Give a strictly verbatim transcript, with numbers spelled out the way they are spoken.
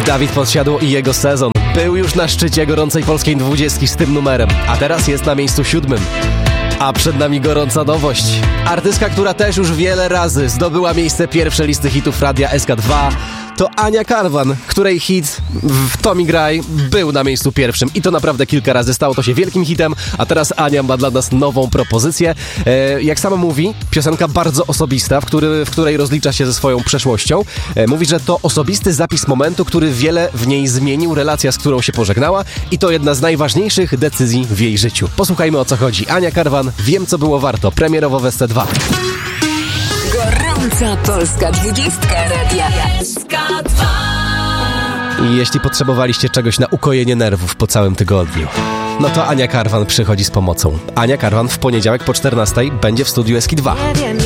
Dawid Podsiadło i jego sezon. Był już na szczycie gorącej polskiej dwudziestki z tym numerem, a teraz jest na miejscu siódmym. A przed nami gorąca nowość. Artystka, która też już wiele razy zdobyła miejsce pierwsze listy hitów Radia S K dwa, to Ania Karwan, której hit w Tommy Gray był na miejscu pierwszym i to naprawdę kilka razy. Stało to się wielkim hitem, a teraz Ania ma dla nas nową propozycję. E, jak sama mówi, piosenka bardzo osobista, w, który, w której rozlicza się ze swoją przeszłością. E, mówi, że to osobisty zapis momentu, który wiele w niej zmienił, relacja, z którą się pożegnała i to jedna z najważniejszych decyzji w jej życiu. Posłuchajmy, o co chodzi. Ania Karwan, Wiem, co było warto. Premierowo w S C dwa. Gorąca polska dwudziestka Radia S K dwa. I jeśli potrzebowaliście czegoś na ukojenie nerwów po całym tygodniu, no to Ania Karwan przychodzi z pomocą. Ania Karwan w poniedziałek po czternastej będzie w studiu S K dwa. Nie wiem,